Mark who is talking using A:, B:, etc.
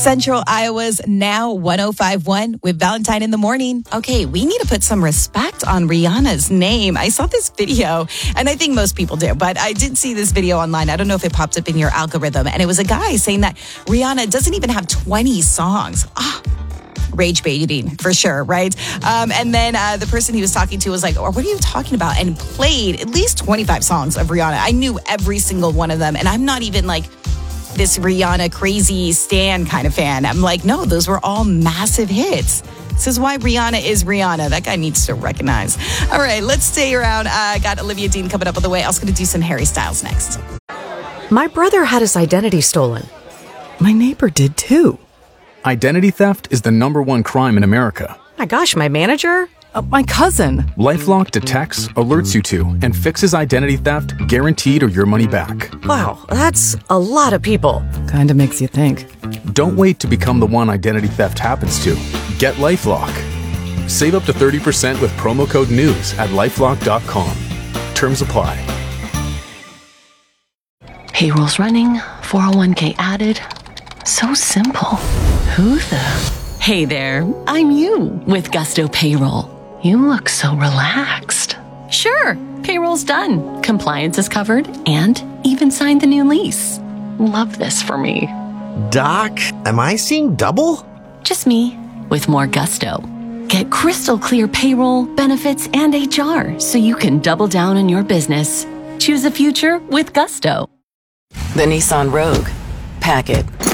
A: Central Iowa's Now 105.1 with Valentine in the morning. Okay, we need to put some respect on Rihanna's name. I saw this video, and I think most people do, but I did see this video online. I don't know if it popped up in your algorithm, and it was a guy saying that Rihanna doesn't even have 20 songs. Rage baiting for sure, right? And then the person he was talking to was like, "Oh, what are you talking about?" And played at least 25 songs of Rihanna. I knew every single one of them, and I'm not even like this Rihanna crazy stan kind of fan. I'm like, no, those were all massive hits. This is why Rihanna is Rihanna. That guy needs to recognize. All right, let's stay around. Got Olivia Dean coming up on the way. I was going to do some Harry Styles next.
B: My brother had his identity stolen. My neighbor did too.
C: Identity theft is the #1 crime in America.
B: My gosh, my manager?
D: My cousin.
C: LifeLock detects, alerts you to, and fixes identity theft guaranteed or your money back.
B: Wow, that's a lot of people.
D: Kinda makes you think.
C: Don't wait to become the one identity theft happens to. Get LifeLock. Save up to 30% with promo code NEWS at LifeLock.com. Terms apply.
E: Payroll's running, 401k added. So simple. Who the? Hey there, I'm you with Gusto Payroll. You look so relaxed. Sure, payroll's done. Compliance is covered and even signed the new lease. Love this for me.
F: Doc, am I seeing double?
E: Just me with more gusto. Get crystal clear payroll, benefits, and HR so you can double down on your business. Choose a future with Gusto.
G: The Nissan Rogue. Pack it.